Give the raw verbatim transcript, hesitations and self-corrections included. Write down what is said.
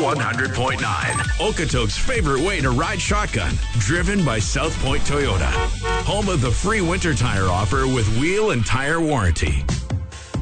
one hundred point nine. Okotoks' favorite way to ride shotgun. Driven by South Point Toyota. Home of the free winter tire offer with wheel and tire warranty.